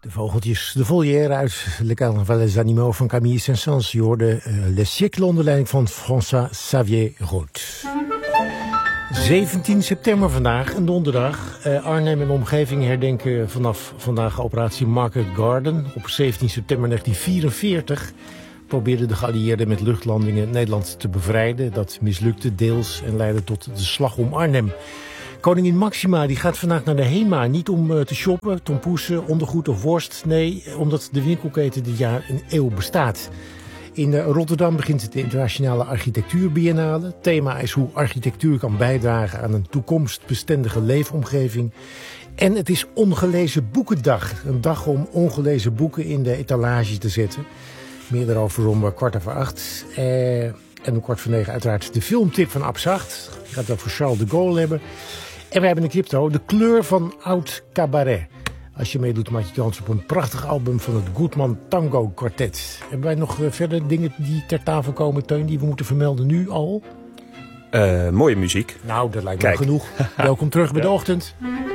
De vogeltjes, de volière uit Le Carnaval des Animaux van Camille Saint-Saëns. Je hoorde Le Siècle onder leiding van François-Xavier Roth. 17 september vandaag, een donderdag. Arnhem en omgeving herdenken vanaf vandaag operatie Market Garden. Op 17 september 1944 probeerden de geallieerden met luchtlandingen Nederland te bevrijden. Dat mislukte deels en leidde tot de slag om Arnhem. Koningin Maxima die gaat vandaag naar de HEMA. Niet om te shoppen, tompoesen, ondergoed of worst. Nee, omdat de winkelketen dit jaar een eeuw bestaat. In Rotterdam begint de Internationale Architectuurbiennale. Het thema is hoe architectuur kan bijdragen aan een toekomstbestendige leefomgeving. En het is Ongelezen Boekendag. Een dag om ongelezen boeken in de etalage te zetten. Meer daarover om 8:15. En om 8:45 uiteraard de filmtip van Abzacht. Ik ga het over Charles de Gaulle hebben. En we hebben een crypto, de kleur van oud cabaret. Als je meedoet maak je kans op een prachtig album van het Goodman Tango Quartet. Hebben wij nog verder dingen die ter tafel komen, Teun, die we moeten vermelden nu al? Mooie muziek. Nou, dat lijkt me genoeg. Welkom terug bij de ochtend.